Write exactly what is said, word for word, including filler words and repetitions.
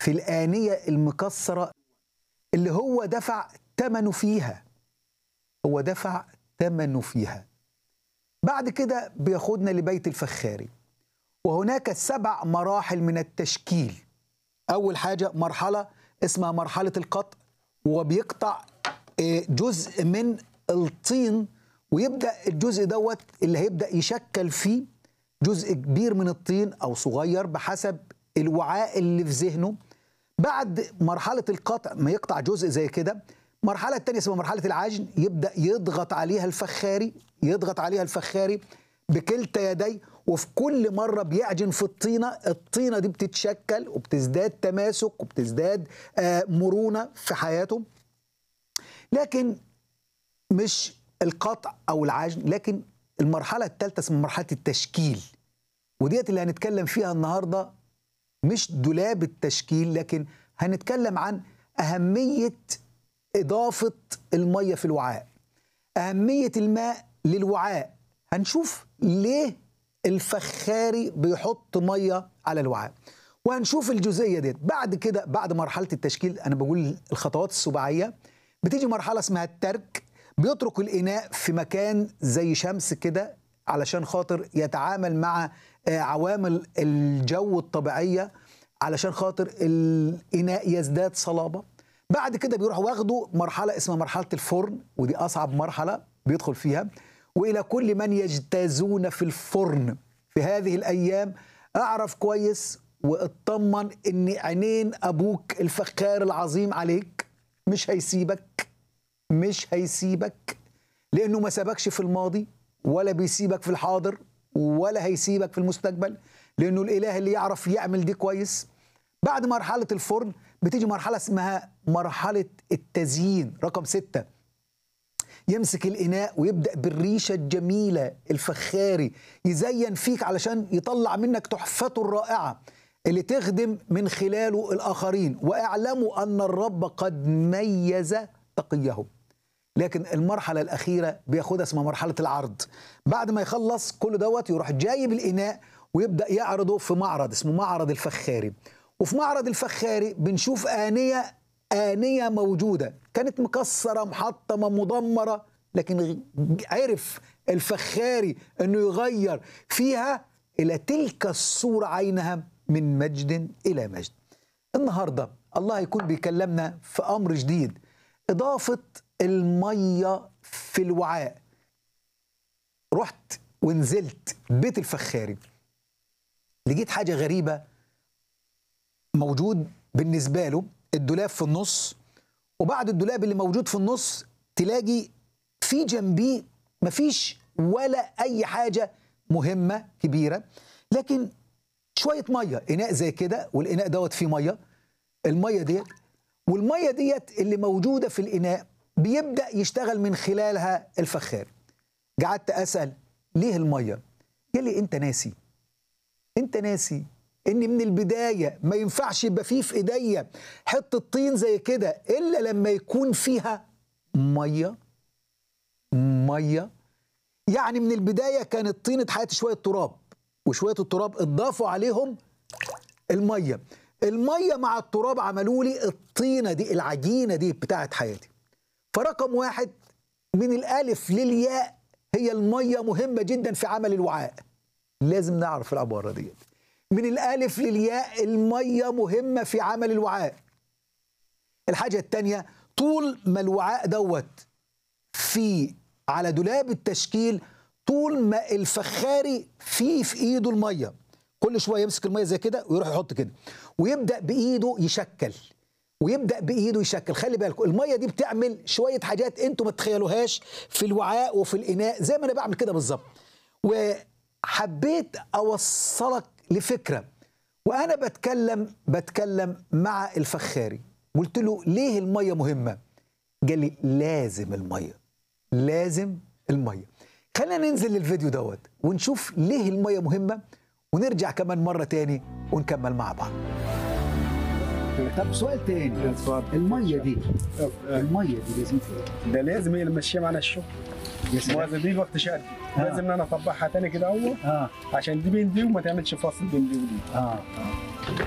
في الآنية المكسرة اللي هو دفع ثمنه فيها، هو دفع ثمنه فيها. بعد كده بياخدنا لبيت الفخاري، وهناك سبع مراحل من التشكيل. أول حاجة مرحلة اسمها مرحلة القطع، وبيقطع جزء من الطين، ويبدأ الجزء دوت اللي هيبدأ يشكل فيه جزء كبير من الطين أو صغير بحسب الوعاء اللي في ذهنه. بعد مرحلة القطع ما يقطع جزء زي كده، المرحلة الثانية اسمها مرحلة العجن، يبدأ يضغط عليها الفخاري يضغط عليها الفخاري بكلتا يديه، وفي كل مرة بيعجن في الطينة، الطينة دي بتتشكل وبتزداد تماسك وبتزداد آه مرونة في حياته. لكن مش القطع أو العجن، لكن المرحلة الثالثة اسمها مرحلة التشكيل، وديت اللي هنتكلم فيها النهاردة. مش دولاب التشكيل، لكن هنتكلم عن أهمية إضافة المية في الوعاء، أهمية الماء للوعاء. هنشوف ليه الفخاري بيحط مية على الوعاء، وهنشوف الجزئية ديت. بعد كده بعد مرحلة التشكيل، أنا بقول الخطوات السباعية، بتيجي مرحلة اسمها الترك، بيترك الإناء في مكان زي شمس كده علشان خاطر يتعامل مع عوامل الجو الطبيعية، علشان خاطر الإناء يزداد صلابة. بعد كده بيروح واخده مرحلة اسمها مرحلة الفرن، ودي أصعب مرحلة بيدخل فيها. وإلى كل من يجتازون في الفرن في هذه الأيام، أعرف كويس واطمن إن عينين أبوك الفخار العظيم عليك، مش هيسيبك مش هيسيبك لأنه ما سابكش في الماضي، ولا بيسيبك في الحاضر، ولا هيسيبك في المستقبل، لأنه الإله اللي يعرف يعمل دي كويس. بعد مرحلة الفرن بتيجي مرحلة اسمها مرحلة التزيين رقم ستة. يمسك الإناء ويبدأ بالريشة الجميلة الفخاري يزين فيك علشان يطلع منك تحفته الرائعة اللي تخدم من خلاله الآخرين. وأعلموا أن الرب قد ميز تقيه. لكن المرحلة الأخيرة بياخدها اسمها مرحلة العرض. بعد ما يخلص كل دوت يروح جايب الإناء ويبدأ يعرضه في معرض اسمه معرض الفخاري. وفي معرض الفخاري بنشوف آنية آنية موجودة كانت مكسرة محطمة مدمرة، لكن عرف الفخاري أنه يغير فيها إلى تلك الصورة عينها من مجد إلى مجد. النهاردة الله يكون بيكلمنا في أمر جديد، إضافة المية في الوعاء. رحت ونزلت بيت الفخاري، لقيت حاجة غريبة موجود بالنسبة له الدولاب في النص، وبعد الدولاب اللي موجود في النص تلاقي في جنبيه مفيش ولا أي حاجة مهمة كبيرة، لكن شوية مية، إناء زي كده، والإناء دوت فيه مية. المية ديت والمية ديت اللي موجودة في الإناء بيبدأ يشتغل من خلالها الفخار. قعدت أسأل ليه المية؟ قال لي أنت ناسي أنت ناسي إن من البداية ما ينفعش يبقى فيه في إيديا حتة طين زي كده إلا لما يكون فيها مية مية يعني من البداية كانت طينة حياتي شوية تراب، وشوية التراب اضافوا عليهم المية. المية مع التراب عملوا لي الطينة دي، العجينة دي بتاعت حياتي. فرقم واحد من الألف للياء هي المية مهمة جدا في عمل الوعاء. لازم نعرف العبارة دي، من الألف للياء المية مهمة في عمل الوعاء. الحاجة التانية، طول ما الوعاء دوت في على دولاب التشكيل، طول ما الفخاري فيه في ايده المية، كل شوية يمسك المية زي كده ويروح يحط كده ويبدأ بإيده يشكل ويبدأ بإيده يشكل. خلي بالكم المية دي بتعمل شوية حاجات انتوا ما تتخيلوهاش في الوعاء وفي الإناء، زي ما أنا بعمل كده بالظبط. وحبيت أوصلك لفكرة وأنا بتكلم بتكلم مع الفخاري، قلت له ليه المية مهمة؟ قال لي لازم المية لازم المية. خلينا ننزل للفيديو دوت ونشوف ليه المية مهمة، ونرجع كمان مرة تاني ونكمل مع بعض. طب سؤال تاني، المية دي المية دي لازم ده لازم هي اللي ماشيه معانا الشغل. لازم دي الوقت شقد لازم ان انا اطبقها تاني كده اهو، اه عشان دي بين دي وما تعملش فاصل بين دي ودي. اه اه